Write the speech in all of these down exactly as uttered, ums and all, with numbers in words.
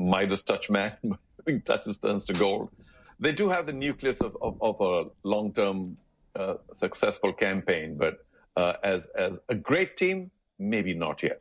Midas touch man, when touches turns to gold. They do have the nucleus of, of, of a long-term uh, successful campaign, but uh, as as a great team, maybe not yet.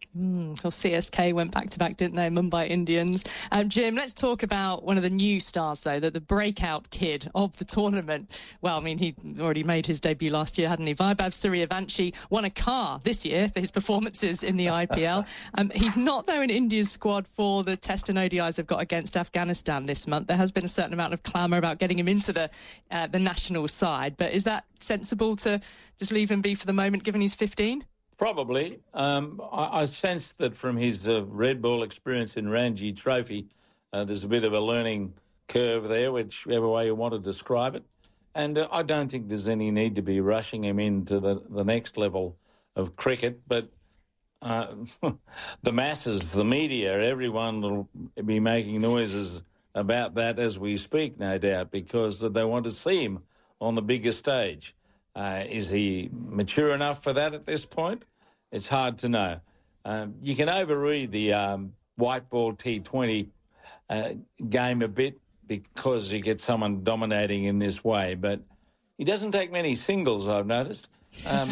Mm, well, C S K went back-to-back, didn't they? Mumbai Indians. Um, Jim, let's talk about one of the new stars, though, the, the breakout kid of the tournament. Well, I mean, he already made his debut last year, hadn't he? Vaibhav Suryavanshi won a car this year for his performances in the I P L. Um, he's not, though, in India's squad for the Test and O D Is they've got against Afghanistan this month. There has been a certain amount of clamour about getting him into the, uh, the national side. But is that sensible to just leave him be for the moment, given he's fifteen? Probably. Um, I, I sensed that from his uh, Red Ball experience in Ranji Trophy, uh, there's a bit of a learning curve there, whichever way you want to describe it. And uh, I don't think there's any need to be rushing him into the, the next level of cricket. But uh, the masses, the media, everyone will be making noises about that as we speak, no doubt, because they want to see him on the bigger stage. Uh, is he mature enough for that at this point? It's hard to know. Um, you can overread the um, white ball T twenty uh, game a bit because you get someone dominating in this way, but he doesn't take many singles, I've noticed. Um,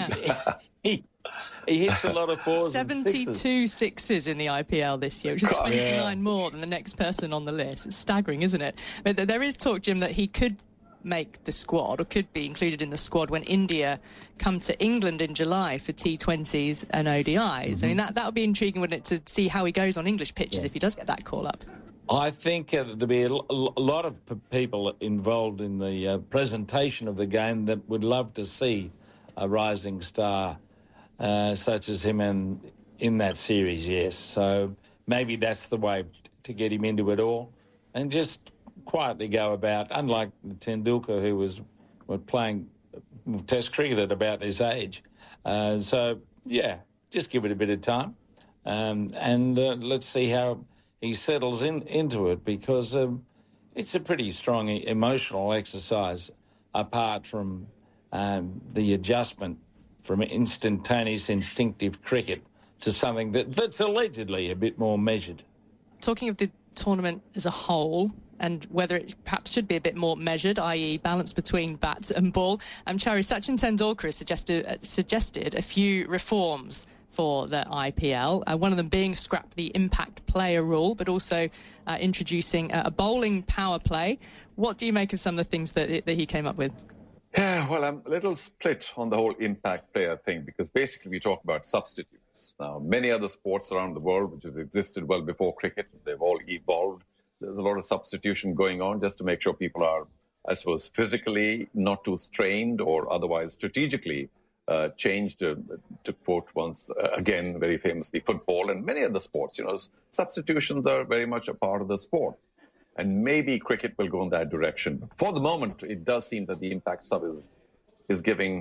he, he hits a lot of fours seventy-two and sixes. sixes in the I P L this year, which is twenty-nine yeah. more than the next person on the list. It's staggering, isn't it? But there is talk, Jim, that he could make the squad or could be included in the squad when India come to England in July for T twenties and O D Is. Mm-hmm. I mean, that, that would be intriguing, wouldn't it, to see how he goes on English pitches yeah. if he does get that call up. I think uh, there'll be a, l- a lot of p- people involved in the uh, presentation of the game that would love to see a rising star uh, such as him in, in that series, yes. So maybe that's the way to get him into it all and just quietly go about, unlike Tendulkar, who was, was playing Test cricket at about this age. Uh, so, yeah, just give it a bit of time um, and uh, let's see how he settles in into it, because um, it's a pretty strong emotional exercise apart from um, the adjustment from instantaneous instinctive cricket to something that, that's allegedly a bit more measured. Talking of the tournament as a whole, and whether it perhaps should be a bit more measured, that is balance between bat and ball. Um, Chari, Sachin Tendulkar has suggested, uh, suggested a few reforms for the I P L, uh, one of them being scrap the impact player rule, but also uh, introducing uh, a bowling power play. What do you make of some of the things that, that he came up with? Yeah, well, I'm a little split on the whole impact player thing, because basically we talk about substitutes. Now, many other sports around the world which have existed well before cricket, they've all evolved. There's a lot of substitution going on just to make sure people are, I suppose, physically not too strained or otherwise strategically uh, changed, uh, to quote once uh, again, very famously, football and many other sports. You know, substitutions are very much a part of the sport. And maybe cricket will go in that direction. For the moment, it does seem that the impact sub is, is giving,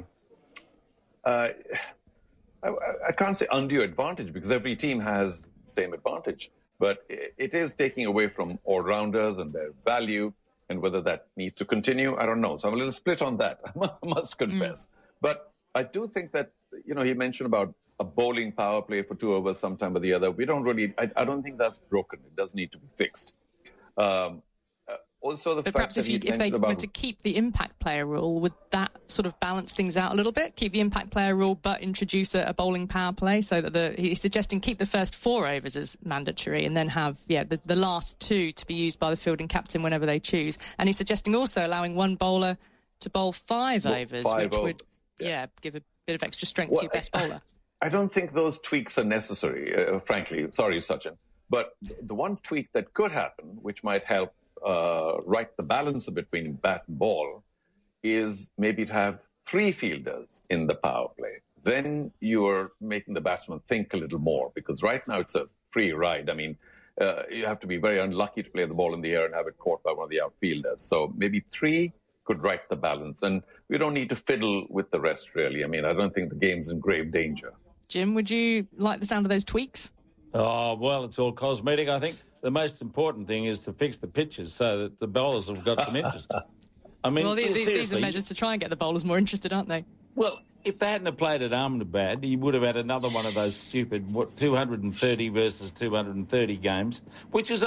uh, I, I can't say undue advantage, because every team has the same advantage. But it is taking away from all-rounders and their value, and whether that needs to continue, I don't know. So I'm a little split on that, I must confess. Mm. But I do think that, you know, he mentioned about a bowling power play for two overs sometime or the other. We don't really, I, I don't think that's broken. It does need to be fixed. Um, uh, also, the but fact perhaps that if, you, if they about... were to keep the impact player rule, would that sort of balance things out a little bit? Keep the impact player rule, but introduce a, a bowling power play, so that the he's suggesting keep the first four overs as mandatory, and then have yeah the, the last two to be used by the fielding captain whenever they choose. And he's suggesting also allowing one bowler to bowl five well, overs, five which overs. would yeah. yeah give a bit of extra strength well, to your best bowler. I, I don't think those tweaks are necessary, uh, frankly. Sorry, Sachin. But the one tweak that could happen, which might help Uh, right the balance between bat and ball, is maybe to have three fielders in the power play. Then you're making the batsman think a little more, because right now it's a free ride. I mean, uh, you have to be very unlucky to play the ball in the air and have it caught by one of the outfielders. So maybe three could right the balance, and we don't need to fiddle with the rest, really. I mean, I don't think the game's in grave danger. Jim, would you like the sound of those tweaks? Oh, well, it's all cosmetic, I think. The most important thing is to fix the pitches so that the bowlers have got some interest. I mean, well, these, these are measures to try and get the bowlers more interested, aren't they? Well, if they hadn't have played at Ahmedabad, you would have had another one of those stupid, what, two hundred thirty versus two hundred thirty games, which is